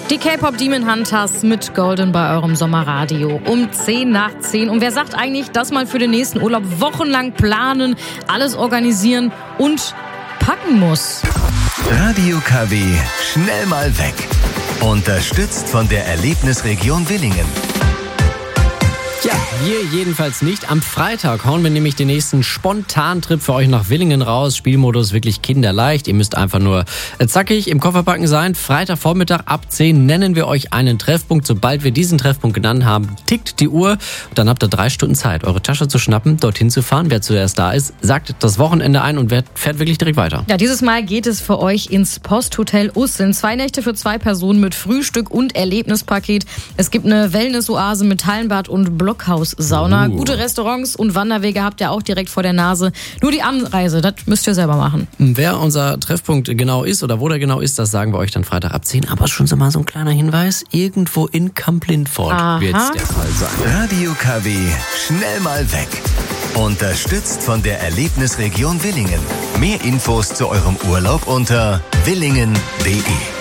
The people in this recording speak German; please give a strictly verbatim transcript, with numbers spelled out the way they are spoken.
Die K-Pop Demon Hunters mit Golden bei eurem Sommerradio um zehn nach zehn. Und wer sagt eigentlich, dass man für den nächsten Urlaub wochenlang planen, alles organisieren und packen muss? Radio K W, schnell mal weg. Unterstützt von der Erlebnisregion Willingen. Ja, wir jedenfalls nicht. Am Freitag hauen wir nämlich den nächsten Spontantrip für euch nach Willingen raus. Spielmodus wirklich kinderleicht. Ihr müsst einfach nur zackig im Kofferpacken sein. Freitagvormittag ab zehn nennen wir euch einen Treffpunkt. Sobald wir diesen Treffpunkt genannt haben, tickt die Uhr. Dann habt ihr drei Stunden Zeit, eure Tasche zu schnappen, dorthin zu fahren. Wer zuerst da ist, sagt das Wochenende ein und fährt wirklich direkt weiter. Ja, dieses Mal geht es für euch ins Posthotel Usseln. Zwei Nächte für zwei Personen mit Frühstück und Erlebnispaket. Es gibt eine Wellness-Oase mit Hallenbad und Blockhaus-Sauna. Uh. Gute Restaurants und Wanderwege habt ihr auch direkt vor der Nase. Nur die Anreise, das müsst ihr selber machen. Wer unser Treffpunkt genau ist oder wo der genau ist, das sagen wir euch dann Freitag ab zehn. Aber schon so mal so ein kleiner Hinweis, irgendwo in Kamp-Lintfort wird es der Fall sein. Radio K W, schnell mal weg. Unterstützt von der Erlebnisregion Willingen. Mehr Infos zu eurem Urlaub unter willingen punkt de.